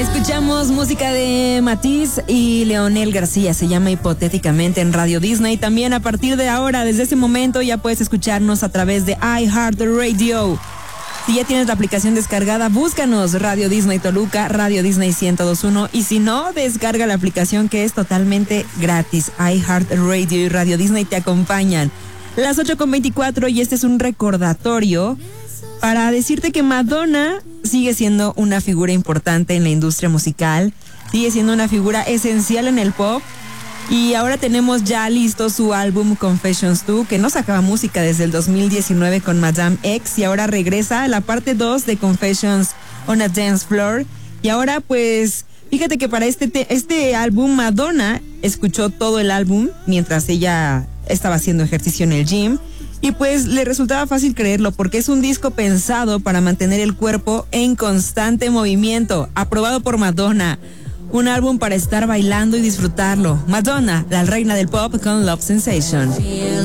Escuchamos música de Matiz y Leonel García, se llama Hipotéticamente en Radio Disney. También a partir de ahora, desde ese momento, ya puedes escucharnos a través de iHeartRadio. Si ya tienes la aplicación descargada, búscanos Radio Disney Toluca, Radio Disney 102.1 y si no, descarga la aplicación que es totalmente gratis. iHeartRadio y Radio Disney te acompañan. Las 8:24 y este es un recordatorio para decirte que Madonna sigue siendo una figura importante en la industria musical, sigue siendo una figura esencial en el pop y ahora tenemos ya listo su álbum Confessions 2, que no sacaba música desde el 2019 con Madame X y ahora regresa a la parte 2 de Confessions on a Dance Floor y ahora pues fíjate que para este álbum Madonna escuchó todo el álbum mientras ella estaba haciendo ejercicio en el gym. Y pues le resultaba fácil creerlo porque es un disco pensado para mantener el cuerpo en constante movimiento, aprobado por Madonna. Un álbum para estar bailando y disfrutarlo. Madonna, la reina del pop con Love Sensation.